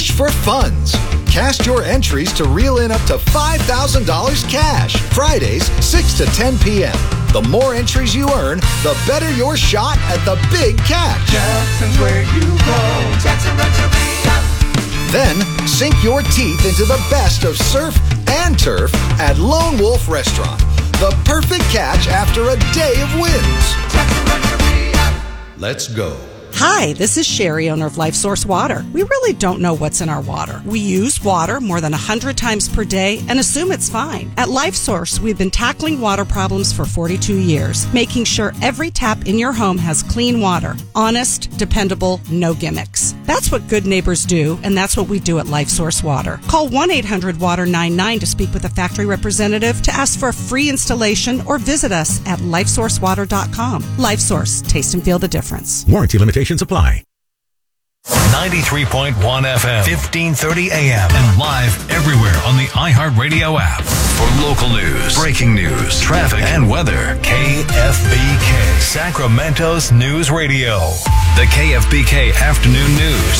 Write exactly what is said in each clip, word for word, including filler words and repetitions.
Fish for Funds. Cast your entries to reel in up to five thousand dollars cash. Fridays, six to ten p.m. The more entries you earn, the better your shot at the big catch. Jackson's where you go. Jackson Rancheria. Then, sink your teeth into the best of surf and turf at Lone Wolf Restaurant. The perfect catch after a day of wins. Jackson Rancheria. Let's go. Hi, this is Sherry, owner of LifeSource Water. We really don't know what's in our water. We use water more than one hundred times per day and assume it's fine. At LifeSource, we've been tackling water problems for forty-two years, making sure every tap in your home has clean water. Honest, dependable, no gimmicks. That's what good neighbors do, and that's what we do at LifeSource Water. Call one eight hundred water nine-nine to speak with a factory representative, to ask for a free installation, or visit us at lifesource water dot com. LifeSource, taste and feel the difference. Warranty limitations apply. ninety-three point one F M, fifteen thirty A M, and live everywhere on the iHeartRadio app. For local news, breaking news, traffic, and weather, K F B K, Sacramento's News Radio. The K F B K Afternoon News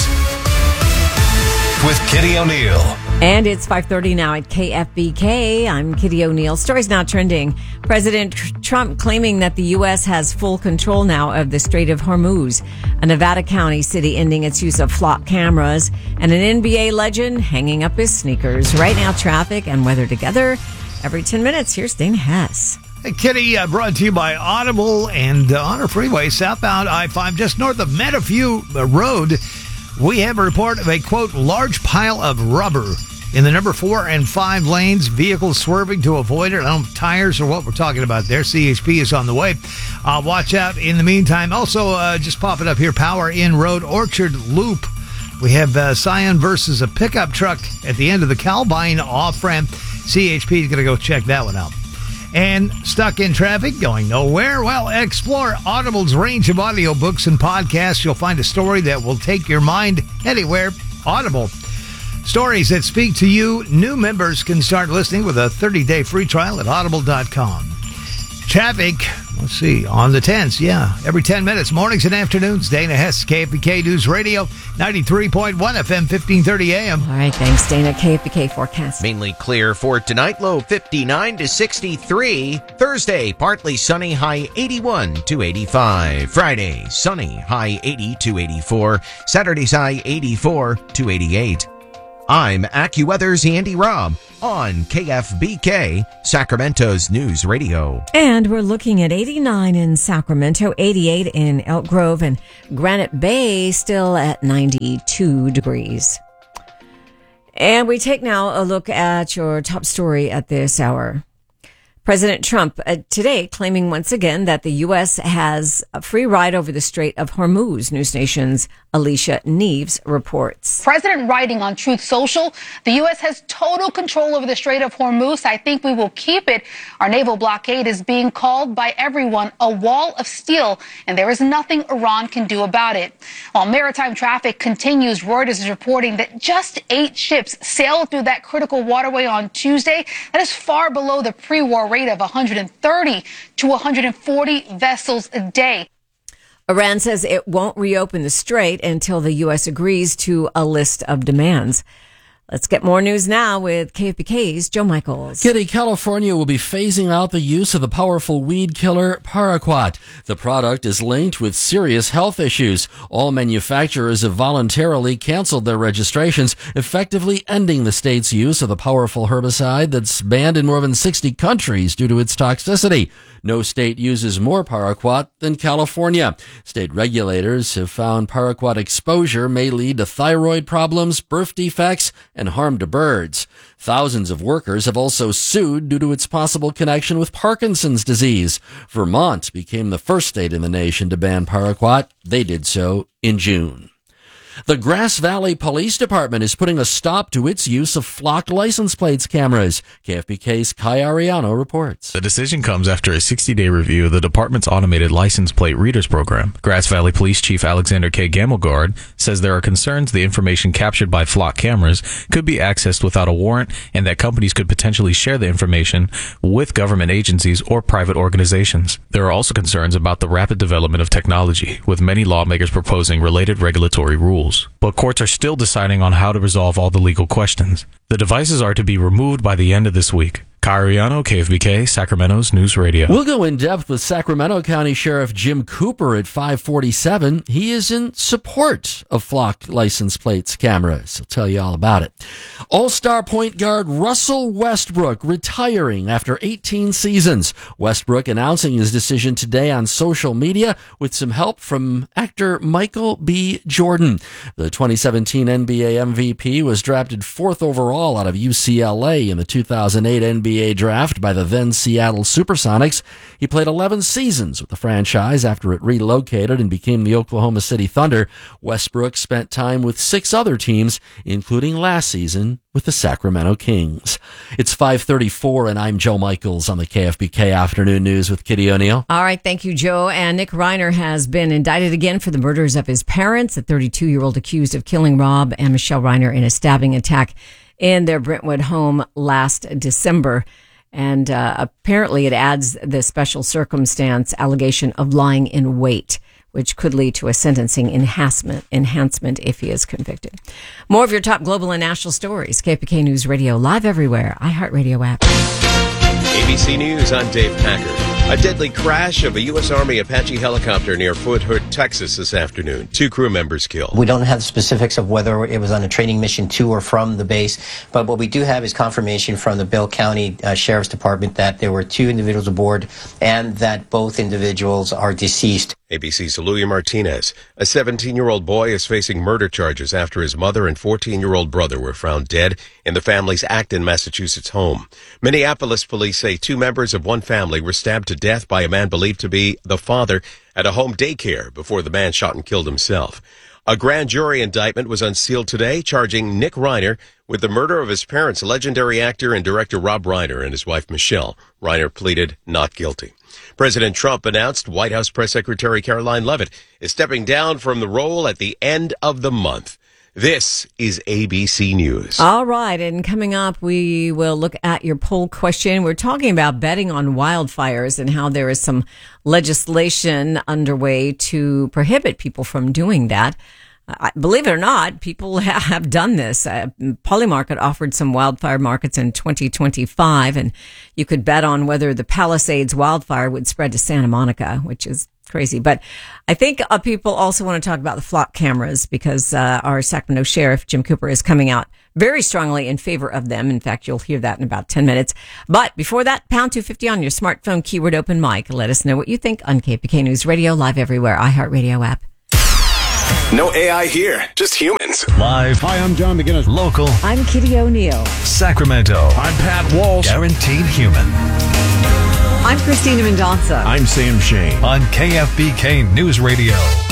with Kitty O'Neill. And it's five thirty now at K F B K. I'm Kitty O'Neill. Stories now trending. President Trump claiming that the U S has full control now of the Strait of Hormuz. A Nevada County city ending its use of flock cameras. And an N B A legend hanging up his sneakers. Right now, traffic and weather together. Every ten minutes, here's Dana Hess. Hey, Kitty, uh, brought to you by Audible and uh, on our freeway, southbound I five, just north of Meadowview Road. We have a report of a, quote, large pile of rubber in the number four and five lanes, vehicles swerving to avoid it. I don't know if tires or what we're talking about there. C H P is on the way. Uh, watch out in the meantime. Also, uh, just pop it up here, Power Inn Road, Orchard Loop. We have uh, Scion versus a pickup truck at the end of the Calbine off-ramp. C H P is going to go check that one out. And stuck in traffic, going nowhere? Well, explore Audible's range of audiobooks and podcasts. You'll find a story that will take your mind anywhere. Audible. Stories that speak to you. New members can start listening with a thirty-day free trial at audible dot com. Traffic, let's see, on the tens, yeah. Every ten minutes, mornings and afternoons. Dana Hess, K F B K News Radio, ninety-three point one F M, fifteen thirty A M. All right, thanks, Dana. K F B K forecast. Mainly clear for tonight, low fifty-nine to sixty-three. Thursday, partly sunny, high eighty-one to eighty-five. Friday, sunny, high eighty to eighty-four. Saturday's high eighty-four to eighty-eight. I'm AccuWeather's Andy Robb on K F B K, Sacramento's News Radio. And we're looking at eighty-nine in Sacramento, eighty-eight in Elk Grove, and Granite Bay still at ninety-two degrees. And we take now a look at your top story at this hour. President Trump uh, today claiming once again that the U S has a free ride over the Strait of Hormuz. News Nation's Alicia Neves reports. President writing on Truth Social, the U S has total control over the Strait of Hormuz. I think we will keep it. Our naval blockade is being called by everyone a wall of steel, and there is nothing Iran can do about it. While maritime traffic continues, Reuters is reporting that just eight ships sailed through that critical waterway on Tuesday. That is far below the pre-war rate of one hundred thirty to one hundred forty vessels a day. Iran says it won't reopen the strait until the U S agrees to a list of demands. Let's get more news now with K F B K's Joe Michaels. Kitty, California will be phasing out the use of the powerful weed killer Paraquat. The product is linked with serious health issues. All manufacturers have voluntarily canceled their registrations, effectively ending the state's use of the powerful herbicide that's banned in more than sixty countries due to its toxicity. No state uses more Paraquat than California. State regulators have found Paraquat exposure may lead to thyroid problems, birth defects, and harm to birds. Thousands of workers have also sued due to its possible connection with Parkinson's disease. Vermont became the first state in the nation to ban Paraquat. They did so in June. The Grass Valley Police Department is putting a stop to its use of flocked license plates cameras. K F B K's Kai Ariano reports. The decision comes after a sixty-day review of the department's automated license plate readers program. Grass Valley Police Chief Alexander K. Gamelgard says there are concerns the information captured by flock cameras could be accessed without a warrant and that companies could potentially share the information with government agencies or private organizations. There are also concerns about the rapid development of technology, with many lawmakers proposing related regulatory rules. rules, but courts are still deciding on how to resolve all the legal questions. The devices are to be removed by the end of this week. Cariano, K F B K, Sacramento's News Radio. We'll go in depth with Sacramento County Sheriff Jim Cooper at five forty-seven. He is in support of flock license plates cameras. He'll tell you all about it. All-star point guard Russell Westbrook retiring after eighteen seasons. Westbrook announcing his decision today on social media with some help from actor Michael B. Jordan. The twenty seventeen N B A M V P was drafted fourth overall out of U C L A in the two thousand eight N B A draft by the then Seattle Supersonics. He played eleven seasons with the franchise after it relocated and became the Oklahoma City Thunder. Westbrook spent time with six other teams, including last season with the Sacramento Kings. It's five thirty-four, and I'm Joe Michaels on the K F B K Afternoon News with Kitty O'Neill. All right, thank you, Joe. And Nick Reiner has been indicted again for the murders of his parents, a thirty-two-year-old accused of killing Rob and Michelle Reiner in a stabbing attack in their Brentwood home last December. And uh, apparently it adds the special circumstance allegation of lying in wait, which could lead to a sentencing enhancement, enhancement if he is convicted. More of your top global and national stories. K P K News Radio, live everywhere. iHeartRadio app. A B C News, I'm Dave Packard. A deadly crash of a U S Army Apache helicopter near Fort Hood, Texas this afternoon. Two crew members killed. We don't have specifics of whether it was on a training mission to or from the base, but what we do have is confirmation from the Bell County uh, Sheriff's Department that there were two individuals aboard and that both individuals are deceased. A B C's Eluia Martinez. A seventeen-year-old boy is facing murder charges after his mother and fourteen-year-old brother were found dead in the family's Acton, Massachusetts home. Minneapolis police say two members of one family were stabbed to death by a man believed to be the father at a home daycare before the man shot and killed himself. A grand jury indictment was unsealed today, charging Nick Reiner with the murder of his parents, legendary actor and director Rob Reiner and his wife Michelle. Reiner pleaded not guilty. President Trump announced White House Press Secretary Caroline Leavitt is stepping down from the role at the end of the month. This is A B C News. All right, and coming up, we will look at your poll question. We're talking about betting on wildfires and how there is some legislation underway to prohibit people from doing that. Uh, believe it or not, people have done this. Uh, Polymarket offered some wildfire markets in twenty twenty-five, and you could bet on whether the Palisades wildfire would spread to Santa Monica, which is crazy. But I think uh, people also want to talk about the flock cameras because uh, our Sacramento Sheriff, Jim Cooper, is coming out very strongly in favor of them. In fact, you'll hear that in about ten minutes. But before that, pound two fifty on your smartphone, keyword open mic. Let us know what you think on K P K News Radio, live everywhere, iHeartRadio app. No A I here, just humans. Live. Hi, I'm John McGinnis. Local. I'm Kitty O'Neill. Sacramento. I'm Pat Walsh. Guaranteed human. I'm Christina Mendonça. I'm Sam Shane. On K F B K News Radio.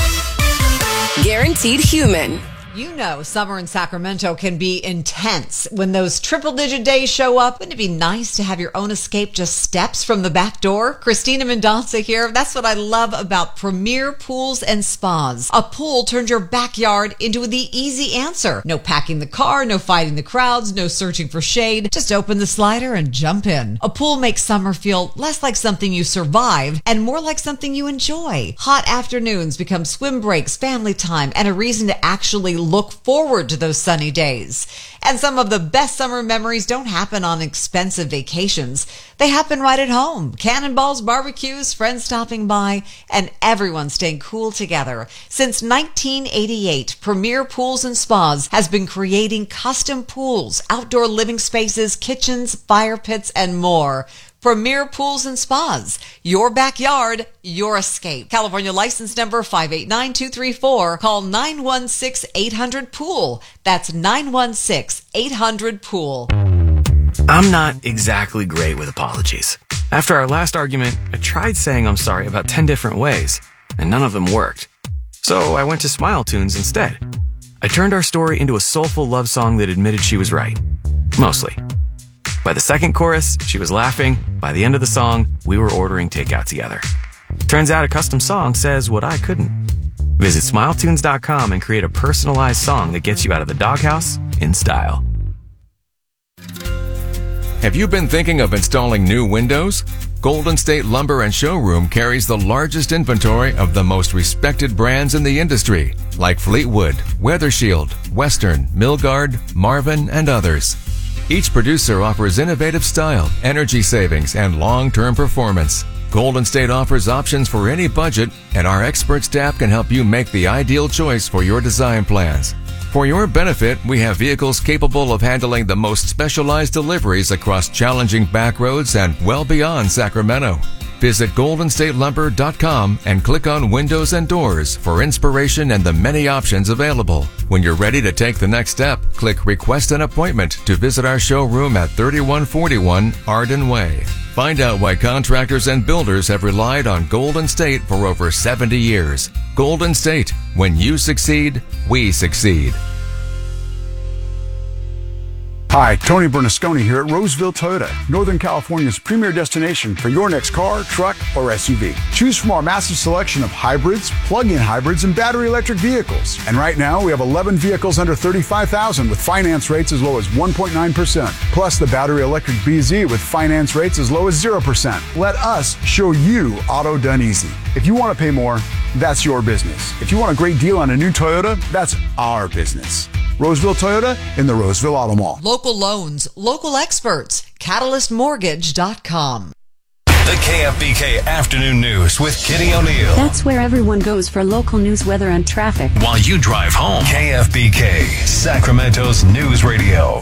Guaranteed human. You know, summer in Sacramento can be intense. When those triple-digit days show up, wouldn't it be nice to have your own escape just steps from the back door? Christina Mendonça here. That's what I love about Premier Pools and Spas. A pool turns your backyard into the easy answer. No packing the car, no fighting the crowds, no searching for shade. Just open the slider and jump in. A pool makes summer feel less like something you survive and more like something you enjoy. Hot afternoons become swim breaks, family time, and a reason to actually look forward to those sunny days. And some of the best summer memories don't happen on expensive vacations. They happen right at home. Cannonballs, barbecues, friends stopping by, and everyone staying cool together. Since nineteen eighty-eight, Premier Pools and Spas has been creating custom pools, outdoor living spaces, kitchens, fire pits, and more. Premier Pools and Spas. Your backyard, your escape. California license number five eight nine two three four. Call nine one six, eight hundred, pool. That's nine one six, eight hundred, pool. I'm not exactly great with apologies. After our last argument, I tried saying I'm sorry about ten different ways, and none of them worked. So I went to Smile Tunes instead. I turned our story into a soulful love song that admitted she was right. Mostly. By the second chorus, she was laughing. By the end of the song, we were ordering takeout together. Turns out a custom song says what I couldn't. Visit smile tunes dot com and create a personalized song that gets you out of the doghouse in style. Have you been thinking of installing new windows? Golden State Lumber and Showroom carries the largest inventory of the most respected brands in the industry, like Fleetwood, Weather Shield, Western, Milgard, Marvin, and others. Each producer offers innovative style, energy savings, and long-term performance. Golden State offers options for any budget, and our expert staff can help you make the ideal choice for your design plans. For your benefit, we have vehicles capable of handling the most specialized deliveries across challenging back roads and well beyond Sacramento. Visit golden state lumber dot com and click on Windows and Doors for inspiration and the many options available. When you're ready to take the next step, click Request an Appointment to visit our showroom at thirty-one forty-one Arden Way. Find out why contractors and builders have relied on Golden State for over seventy years. Golden State. When you succeed, we succeed. Hi, Tony Bernasconi here at Roseville Toyota, Northern California's premier destination for your next car, truck, or S U V. Choose from our massive selection of hybrids, plug-in hybrids, and battery electric vehicles. And right now, we have eleven vehicles under thirty-five thousand dollars with finance rates as low as one point nine percent. Plus the battery electric B Z with finance rates as low as zero percent. Let us show you auto done easy. If you want to pay more, that's your business. If you want a great deal on a new Toyota, that's our business. Roseville Toyota in the Roseville Auto Mall. Local loans, local experts, catalyst mortgage dot com. The K F B K Afternoon News with Kitty O'Neill. That's where everyone goes for local news, weather, and traffic. While you drive home, K F B K, Sacramento's news radio.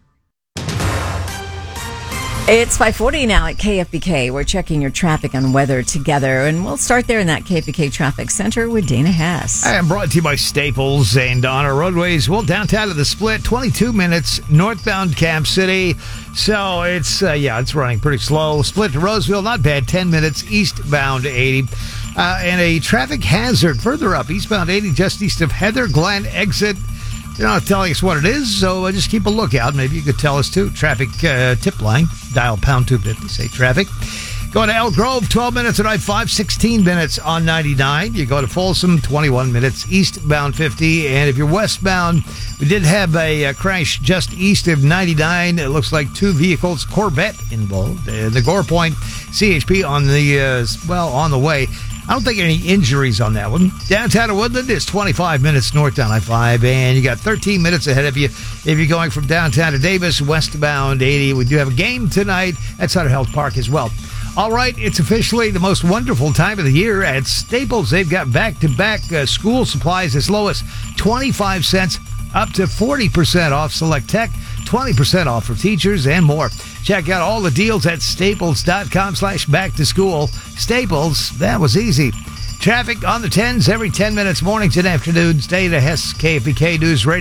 It's five forty now at K F B K. We're checking your traffic and weather together, and we'll start there in that K F B K Traffic Center with Dana Hess. I am brought to you by Staples and on our roadways. Well, downtown to the Split, twenty-two minutes, northbound Camp City. So it's, uh, yeah, it's running pretty slow. Split to Roseville, not bad, ten minutes, eastbound eighty. Uh, and a traffic hazard further up, eastbound eighty, just east of Heather Glen exit. They're not telling us what it is, so uh, just keep a lookout. Maybe you could tell us, too. Traffic uh, tip line, dial pound two fifty, say traffic. Go to Elk Grove, twelve minutes at I five, sixteen minutes on ninety-nine. You go to Folsom, twenty-one minutes, eastbound fifty. And if you're westbound, we did have a uh, crash just east of ninety-nine. It looks like two vehicles, Corvette involved. Uh, the Gore Point C H P on the, uh, well, on the way. I don't think any injuries on that one. Downtown to Woodland is twenty-five minutes north down I five, and you got thirteen minutes ahead of you if you're going from downtown to Davis, westbound eighty. We do have a game tonight at Sutter Health Park as well. All right, it's officially the most wonderful time of the year at Staples. They've got back-to-back uh, school supplies as low as twenty-five cents up to forty percent off select tech, twenty percent off for teachers, and more. Check out all the deals at staples.com slash back to school. Staples, that was easy. Traffic on the tens every ten minutes, mornings and afternoons. Dana Hess, K F B K News Radio.